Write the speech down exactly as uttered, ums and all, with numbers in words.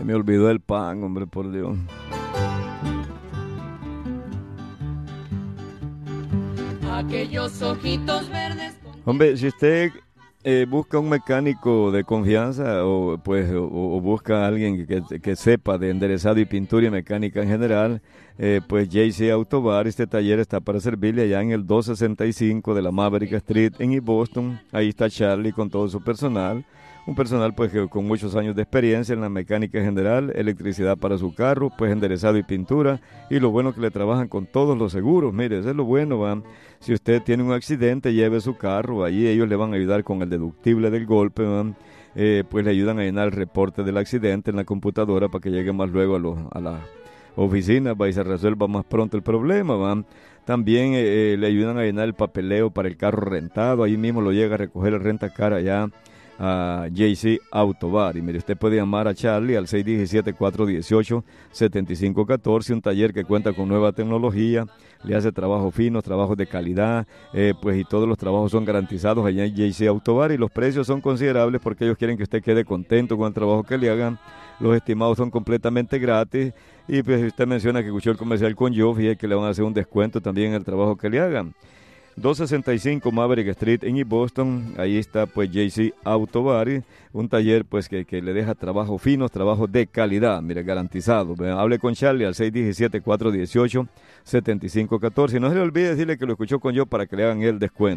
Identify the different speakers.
Speaker 1: me olvidó el pan, hombre, por Dios.
Speaker 2: Aquellos ojitos verdes.
Speaker 1: Hombre, si usted eh, busca un mecánico de confianza o pues o, o busca a alguien que, que sepa de enderezado y pintura y mecánica en general, eh, pues J C Autobar, este taller está para servirle allá en el doscientos sesenta y cinco de la Maverick Street en East Boston. Ahí está Charlie con todo su personal. Un personal pues que con muchos años de experiencia en la mecánica general, electricidad para su carro, pues enderezado y pintura, y lo bueno que le trabajan con todos los seguros. Mire, eso es lo bueno, ¿va? Si usted tiene un accidente, lleve su carro, ahí ellos le van a ayudar con el deductible del golpe, ¿va? Eh, pues le ayudan a llenar el reporte del accidente en la computadora para que llegue más luego a, los, a la oficina, ¿va? Y se resuelva más pronto el problema, ¿va? También eh, le ayudan a llenar el papeleo para el carro rentado, ahí mismo lo llega a recoger el rentacar allá a J C Autobar. Y mire, usted puede llamar a Charlie al seis uno siete, cuatro uno ocho, siete cinco uno cuatro, un taller que cuenta con nueva tecnología, le hace trabajos finos, trabajos de calidad, eh, pues y todos los trabajos son garantizados allá en J C Autobar, y los precios son considerables porque ellos quieren que usted quede contento con el trabajo que le hagan. Los estimados son completamente gratis, y pues si usted menciona que escuchó el comercial con yo, fíjate que le van a hacer un descuento también en el trabajo que le hagan. doscientos sesenta y cinco Maverick Street en East Boston, ahí está pues J C Autobar, un taller pues que, que le deja trabajos finos, trabajos de calidad, mire, garantizado. Hable con Charlie al seis uno siete, cuatro uno ocho, siete cinco uno cuatro, y no se le olvide decirle que lo escuchó con yo para que le hagan el descuento.